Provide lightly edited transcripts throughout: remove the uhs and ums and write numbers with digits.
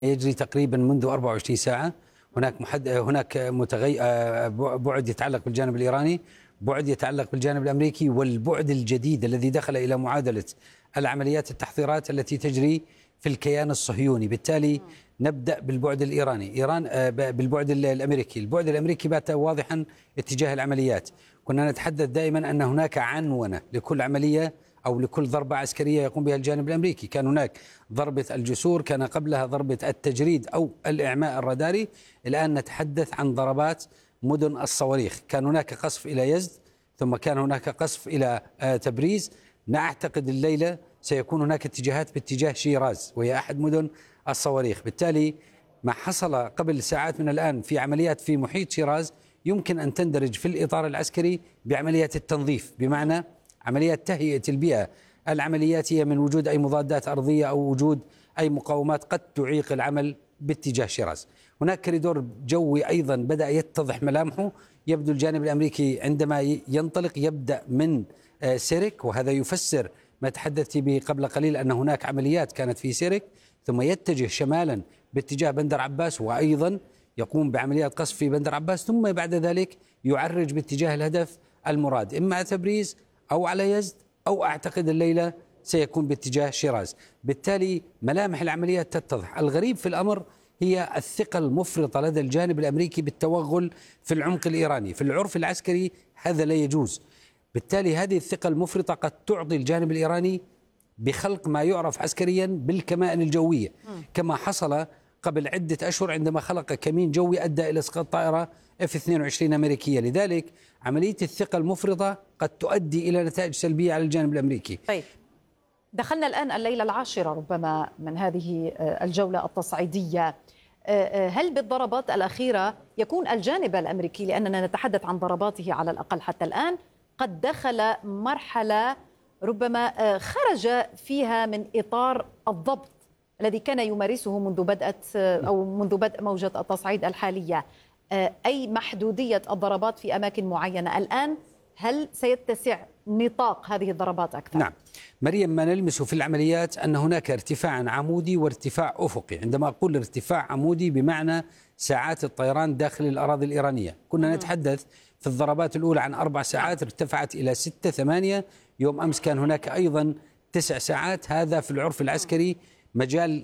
يجري تقريبا منذ 24 ساعة. هناك بعد يتعلق بالجانب الإيراني، بعد يتعلق بالجانب الأمريكي، والبعد الجديد الذي دخل إلى معادلة العمليات التحضيرات التي تجري في الكيان الصهيوني. بالتالي نبدأ بالبعد الإيراني، بالبعد الأمريكي. البعد الأمريكي بات واضحا اتجاه العمليات. كنا نتحدث دائما أن هناك عنونة لكل عملية أو لكل ضربة عسكرية يقوم بها الجانب الأمريكي. كان هناك ضربة الجسور، كان قبلها ضربة التجريد أو الإعماء الراداري. الآن نتحدث عن ضربات مدن الصواريخ. كان هناك قصف إلى يزد، ثم كان هناك قصف إلى تبريز. نعتقد الليلة سيكون هناك اتجاهات باتجاه شيراز، وهي أحد مدن الصواريخ. بالتالي ما حصل قبل ساعات من الآن في عمليات في محيط شيراز يمكن أن تندرج في الإطار العسكري بعمليات التنظيف، بمعنى عمليات تهيئة البيئة. العمليات هي من وجود أي مضادات أرضية أو وجود أي مقاومات قد تعيق العمل باتجاه شيراز. هناك كريدور جوي أيضا بدأ يتضح ملامحه. يبدو الجانب الأمريكي عندما ينطلق يبدأ من سيرك، وهذا يفسر ما تحدثت به قبل قليل أن هناك عمليات كانت في سيرك، ثم يتجه شمالا باتجاه بندر عباس، وأيضا يقوم بعمليات قصف في بندر عباس، ثم بعد ذلك يعرج باتجاه الهدف المراد، إما على تبريز أو على يزد، أو أعتقد الليلة سيكون باتجاه شيراز. بالتالي ملامح العمليات تتضح. الغريب في الأمر هي الثقة المفرطة لدى الجانب الأمريكي بالتوغل في العمق الإيراني. في العرف العسكري هذا لا يجوز. بالتالي هذه الثقة المفرطة قد تعطي الجانب الإيراني بخلق ما يعرف عسكريا بالكمائن الجوية، كما حصل قبل عدة أشهر عندما خلق كمين جوي أدى إلى إسقاط طائرة F-22 أمريكية. لذلك عملية الثقة المفرطة قد تؤدي إلى نتائج سلبية على الجانب الأمريكي. طيب، دخلنا الآن الليلة العاشرة ربما من هذه الجولة التصعيدية. هل بالضربات الأخيرة يكون الجانب الأمريكي، لأننا نتحدث عن ضرباته على الأقل حتى الآن، قد دخل مرحلة ربما خرج فيها من إطار الضبط الذي كان يمارسه منذ بدء موجة التصعيد الحالية، أي محدودية الضربات في أماكن معينة؟ الآن هل سيتسع نطاق هذه الضربات أكثر؟ نعم مريم، ما نلمسه في العمليات أن هناك ارتفاع عمودي وارتفاع أفقي. عندما أقول ارتفاع عمودي بمعنى ساعات الطيران داخل الأراضي الإيرانية. كنا نتحدث في الضربات الأولى عن 4 ساعات، ارتفعت إلى 6-8. يوم أمس كان هناك أيضا 9 ساعات. هذا في العرف العسكري مجال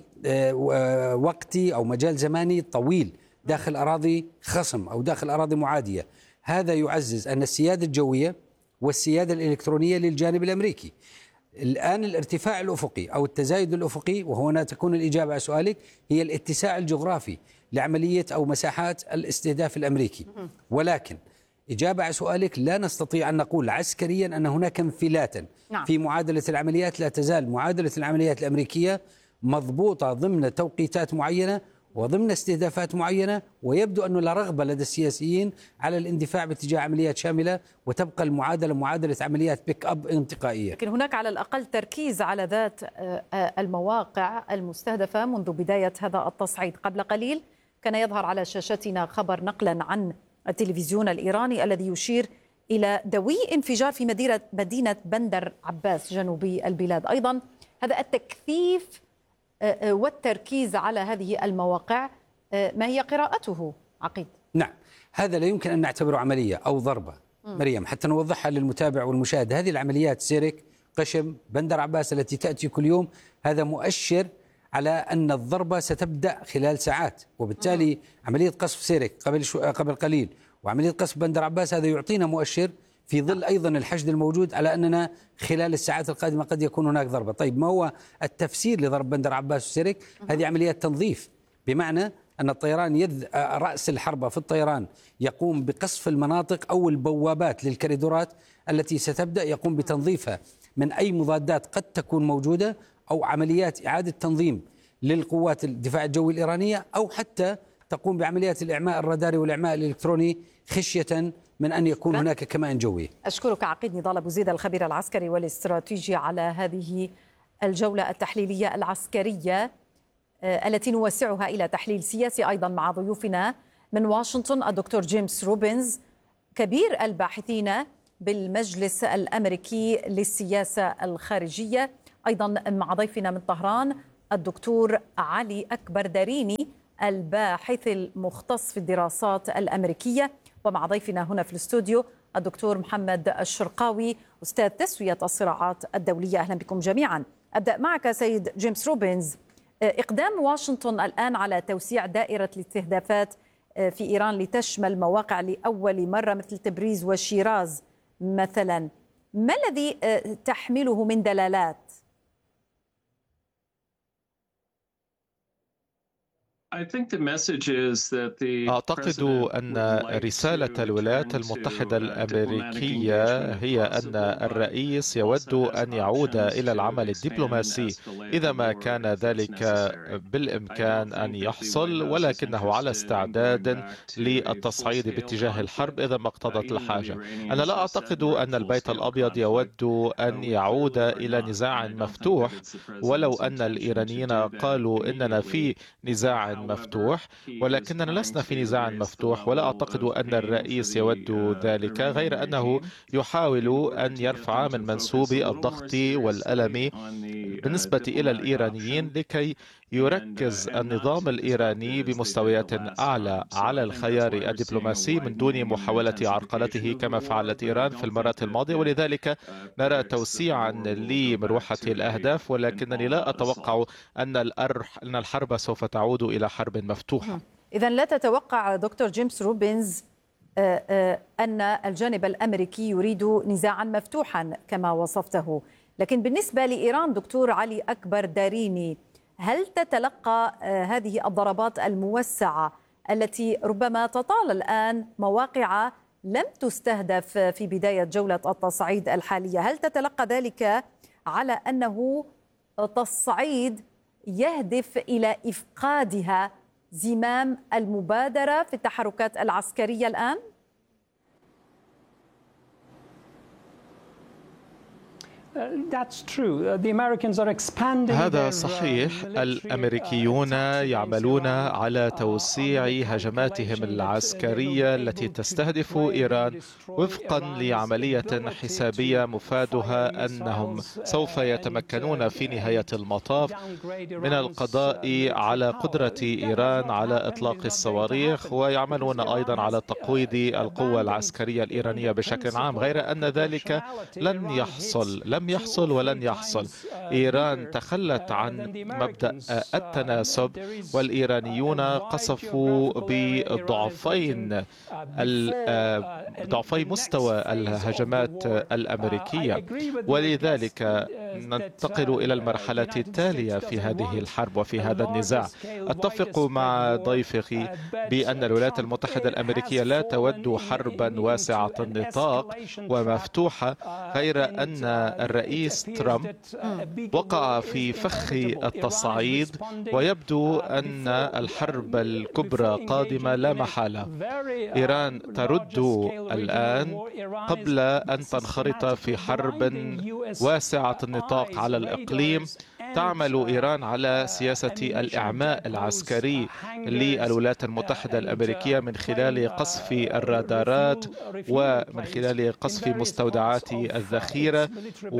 وقتي أو مجال زماني طويل داخل أراضي خصم أو داخل أراضي معادية. هذا يعزز أن السيادة الجوية والسيادة الإلكترونية للجانب الأمريكي. الآن الارتفاع الأفقي أو التزايد الأفقي، وهنا تكون الإجابة على سؤالك، هي الاتساع الجغرافي لعملية أو مساحات الاستهداف الأمريكي. ولكن إجابة على سؤالك، لا نستطيع أن نقول عسكريا أن هناك انفلاتا في معادلة العمليات. لا تزال معادلة العمليات الأمريكية مضبوطة ضمن توقيتات معينة وضمن استهدافات معينة، ويبدو أنه لا رغبة لدى السياسيين على الاندفاع باتجاه عمليات شاملة، وتبقى المعادلة معادلة عمليات بيك أب انتقائية. لكن هناك على الأقل تركيز على ذات المواقع المستهدفة منذ بداية هذا التصعيد. قبل قليل كان يظهر على شاشتنا خبر نقلا عن التلفزيون الإيراني الذي يشير إلى دوي انفجار في مدينة بندر عباس جنوبي البلاد. أيضا هذا التكثيف والتركيز على هذه المواقع، ما هي قراءته عقيد؟ نعم، هذا لا يمكن أن نعتبره عملية أو ضربة مريم، حتى نوضحها للمتابع والمشاهد. هذه العمليات سيرك، قشم، بندر عباس التي تأتي كل يوم، هذا مؤشر على أن الضربة ستبدأ خلال ساعات. وبالتالي عملية قصف سيرك قبل قليل وعملية قصف بندر عباس هذا يعطينا مؤشر في ظل أيضا الحشد الموجود على أننا خلال الساعات القادمة قد يكون هناك ضربة. طيب، ما هو التفسير لضرب بندر عباس وسيرك؟ هذه عمليات تنظيف، بمعنى أن الطيران رأس الحربة في الطيران يقوم بقصف المناطق أو البوابات للكريدورات التي ستبدأ، يقوم بتنظيفها من أي مضادات قد تكون موجودة، أو عمليات إعادة تنظيم للقوات الدفاع الجوي الإيرانية، أو حتى تقوم بعمليات الإعماء الراداري والإعماء الإلكتروني خشية من أن يكون هناك كمائن جوية. أشكرك عقيد نضال أبو زيد الخبير العسكري والاستراتيجي على هذه الجولة التحليلية العسكرية التي نوسعها إلى تحليل سياسي أيضا مع ضيوفنا من واشنطن الدكتور جيمس روبنز كبير الباحثين بالمجلس الأمريكي للسياسة الخارجية، أيضا مع ضيفنا من طهران الدكتور علي أكبر داريني الباحث المختص في الدراسات الأمريكية، ومع ضيفنا هنا في الاستوديو الدكتور محمد الشرقاوي أستاذ تسوية الصراعات الدولية. أهلا بكم جميعا. أبدأ معك سيد جيمس روبنز. إقدام واشنطن الآن على توسيع دائرة الاستهدافات في إيران لتشمل مواقع لأول مرة مثل تبريز وشيراز مثلا، ما الذي تحمله من دلالات؟ أعتقد أن رسالة الولايات المتحدة الأمريكية هي أن الرئيس يود أن يعود إلى العمل الدبلوماسي إذا ما كان ذلك بالإمكان أن يحصل، ولكنه على استعداد للتصعيد باتجاه الحرب إذا ما اقتضت الحاجة. أنا لا أعتقد أن البيت الأبيض يود أن يعود إلى نزاع مفتوح، ولو أن الإيرانيين قالوا إننا في نزاع مفتوح، ولكننا لسنا في نزاع مفتوح، ولا أعتقد أن الرئيس يود ذلك، غير أنه يحاول أن يرفع من منسوب الضغط والألم بالنسبة إلى الإيرانيين لكي يركز النظام الإيراني بمستويات أعلى على الخيار الدبلوماسي من دون محاولة عرقلته كما فعلت إيران في المرات الماضية. ولذلك نرى توسيعا لمروحة الأهداف، ولكنني لا أتوقع أن الحرب سوف تعود إلى حرب مفتوحة. إذن لا تتوقع دكتور جيمس روبنز أن الجانب الأمريكي يريد نزاعا مفتوحا كما وصفته، لكن بالنسبة لإيران دكتور علي أكبر داريني، هل تتلقى هذه الضربات الموسعة التي ربما تطال الآن مواقع لم تستهدف في بداية جولة التصعيد الحالية، هل تتلقى ذلك على أنه تصعيد يهدف إلى إفقادها زمام المبادرة في التحركات العسكرية الآن؟ هذا صحيح. الأمريكيون يعملون على توسيع هجماتهم العسكرية التي تستهدف إيران وفقا لعملية حسابية مفادها أنهم سوف يتمكنون في نهاية المطاف من القضاء على قدرة إيران على إطلاق الصواريخ، ويعملون أيضا على تقويض القوة العسكرية الإيرانية بشكل عام، غير أن ذلك لم يحصل ولن يحصل. إيران تخلت عن مبدأ التناسب، والإيرانيون قصفوا ضعفي مستوى الهجمات الأمريكية، ولذلك ننتقل إلى المرحلة التالية في هذه الحرب وفي هذا النزاع. أتفق مع ضيفي بأن الولايات المتحدة الأمريكية لا تود حربا واسعة النطاق ومفتوحة، غير أن الرئيس ترامب وقع في فخ التصعيد، ويبدو أن الحرب الكبرى قادمة لا محالة. إيران ترد الآن قبل أن تنخرط في حرب واسعة النطاق على الإقليم. تعمل إيران على سياسة الإعماء العسكري للولايات المتحدة الأمريكية من خلال قصف الرادارات ومن خلال قصف مستودعات الذخيرة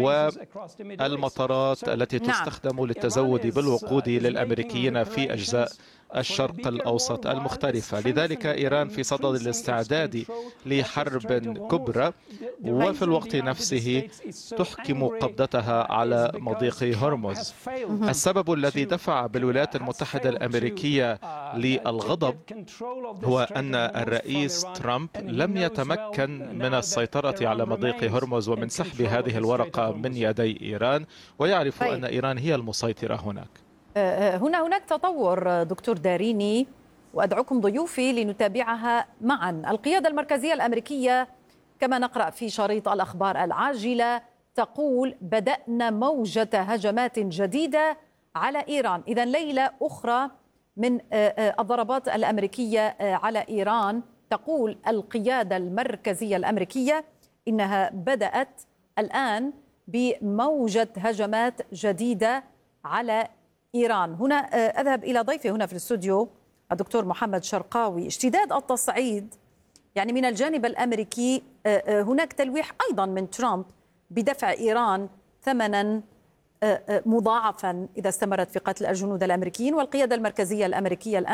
والمطارات التي تستخدم للتزود بالوقود للأمريكيين في أجزاء الشرق الأوسط المختلفة. لذلك إيران في صدد الاستعداد لحرب كبرى، وفي الوقت نفسه تحكم قبضتها على مضيق هرمز. السبب الذي دفع بالولايات المتحدة الأمريكية للغضب هو أن الرئيس ترامب لم يتمكن من السيطرة على مضيق هرمز ومن سحب هذه الورقة من يدي إيران، ويعرف أن إيران هي المسيطرة هناك. هناك تطور دكتور داريني، وأدعوكم ضيوفي لنتابعها معا. القيادة المركزية الأمريكية كما نقرأ في شريط الأخبار العاجلة تقول بدأنا موجة هجمات جديدة على إيران. إذن ليلة أخرى من الضربات الأمريكية على إيران. تقول القيادة المركزية الأمريكية إنها بدأت الآن بموجة هجمات جديدة على إيران. هنا أذهب إلى ضيفي هنا في الاستوديو الدكتور محمد شرقاوي. اشتداد التصعيد يعني من الجانب الأمريكي، هناك تلويح أيضا من ترامب بدفع إيران ثمنا مضاعفا إذا استمرت في قتل الجنود الأمريكيين، والقيادة المركزية الأمريكية الآن